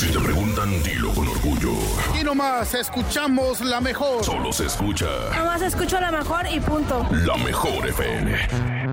Si te preguntan, dilo con orgullo. Y nomás escuchamos la mejor. Solo se escucha. Nomás escucho la mejor y punto. La Mejor FM.